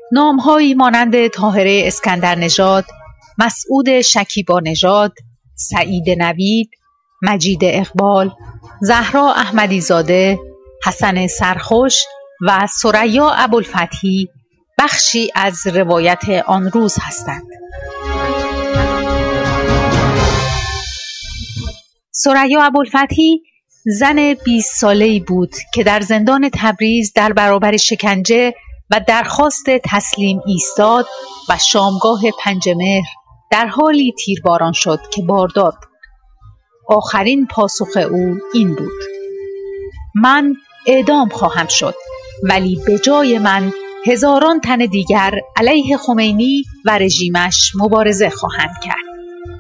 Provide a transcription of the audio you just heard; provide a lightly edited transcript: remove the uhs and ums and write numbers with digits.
نام‌هایی مانند طاهره اسکندرنژاد، مسعود شکیبا نژاد، سعید نوید، مجید اقبال، زهرا احمدی‌زاده، حسن سرخوش و ثریا ابوالفتحی بخشی از روایت آن روز هستند. ثریا ابوالفتحی زن 20 ساله‌ای بود که در زندان تبریز در برابر شکنجه و درخواست تسلیم ایستاد و شامگاه 5 مهر در حالی تیرباران شد که باردار بود. آخرین پاسخ او این بود: من اعدام خواهم شد، ولی به جای من هزاران تن دیگر علیه خمینی و رژیمش مبارزه خواهند کرد.